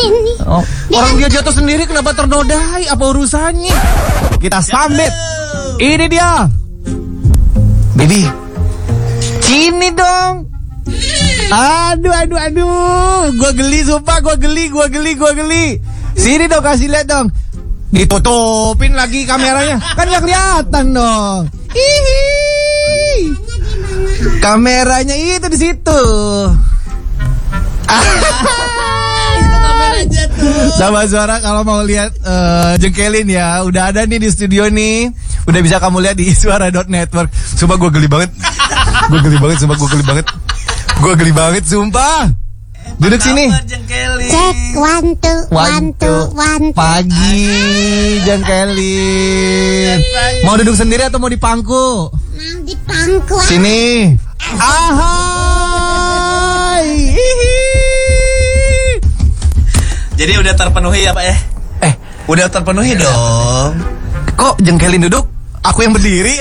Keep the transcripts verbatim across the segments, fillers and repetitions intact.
sini. Oh, orang dia jatuh sendiri kenapa ternodai? Apa urusannya? Kita sambit. Ini dia. Baby. Sini dong. Aduh, aduh, aduh. Gua geli, sumpah. Gua geli, gua geli, gua geli. Sini dong, kasih lihat dong. Ditutupin lagi kameranya. Kan gak kelihatan dong. Hihi. Kameranya itu di situ. Sama Suara kalau mau lihat uh, jengkelin ya, udah ada nih di studio nih. Udah bisa kamu lihat di iswara dot network. Sumpah gue geli banget. Gue geli banget, sumpah gue geli banget. Gue geli banget, sumpah. Duduk sini. Cek, one, two, one, two, one, two. Pagi, jengkelin. Mau duduk sendiri atau mau di pangku? Mau di pangku. Sini. Ahai. Jadi udah terpenuhi ya Pak ya? Eh, udah terpenuhi dong. Kok jengkelin duduk? Aku yang berdiri.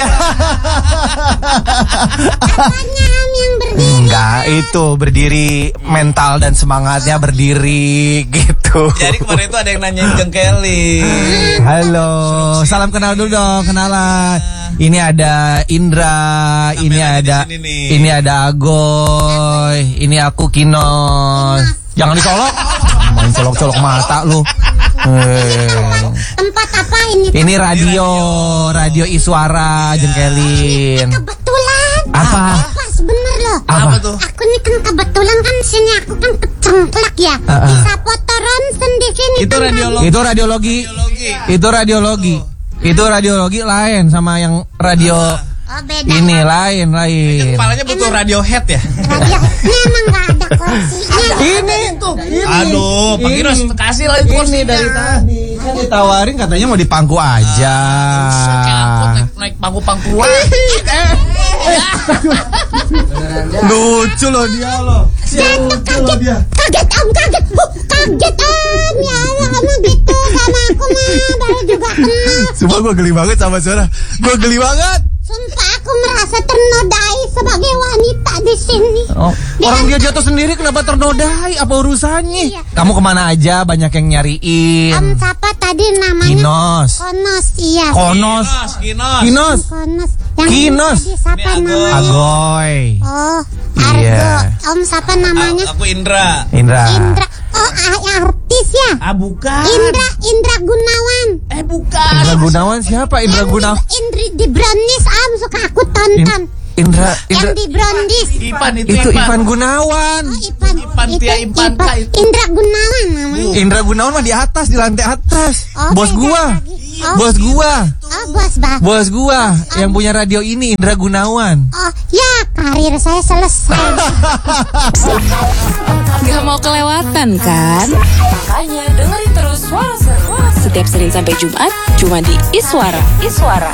Apanya yang berdiri? Enggak, itu berdiri mental dan semangatnya berdiri gitu. Jadi kemarin itu ada yang nanyain jengkelin. Halo, salam kenal dulu dong, kenalan. Ini ada Indra, Kameranya ini ada di sini nih. ini ada Agoy, ini aku Kinos. Jangan dicolok. Main colok-colok mata lu. Eh. Tempat apa ini? Ini radio, radio Iswara, jengkelin. Kebetulan. Apa? Pas bener loh. Apa tuh? Aku nih kan kebetulan kan sini aku kan kecengklak ya. Uh, uh. Bisa foto ronsen di sini. Itu kan, radiologi. Itu radiologi. Radiologi. Itu radiologi. Itu radiologi lain sama yang radio Oh beda. ini ya. lain lain. Kepalanya butuh Radiohead ya? Radio. Ini emang gak ada kursinya. Ini tuh. Aduh, Pak Kinos kasih lagi Ini kursinya. dari tadi kan ditawarin katanya mau di pangku aja. Naik, naik pangku-pangkuan. Lucu loh dia loh. Lucu loh dia. Kaget om, kaget. Huh, kaget om. Ya Allah, kamu gitu sama aku mah. Baru juga kenal. Sumpah gue geli banget sama Suara. Gue geli banget. Sumpah aku merasa ternodai sebagai wanita di sini. Oh, orang dia jatuh sendiri kenapa ternodai? Apa urusannya? Iya. Kamu kemana aja? Banyak yang nyariin. Om siapa tadi namanya? Kinos. Konos, iya. Konos. Kinos. Kinos. Konos. Yang Kinos. tadi siapa Ini Agoy. namanya? Agoy. Oh, Argo. Iya. Om siapa namanya? Aku Indra. Indra. Indra. Oh, ah, artis ya? Ah bukan. Indra, Indra Gunawan. Eh bukan. Indra Gunawan siapa? Indra Yang Gunawan. di- Indri di Brownies, Om suka aku tonton. Indra. Yang Indra. di Brownies. Ipan itu, Itu Ivan Gunawan. Oh, Ipan. Ipan, itu Tia Impanta Ipan. itu. Indra Gunawan namanya. Indra Gunawan mah di atas, di lantai atas. Oh, Bos beda gua. lagi. Oh, Bos gua. Oh, bos bah. Bos gua yang punya radio ini Indra Gunawan. Oh, ya karir saya selesai. Gak mau kelewatan kan? Makanya dengerin terus Suara Seru setiap Senin sampai Jumat cuma di Iswara. Iswara.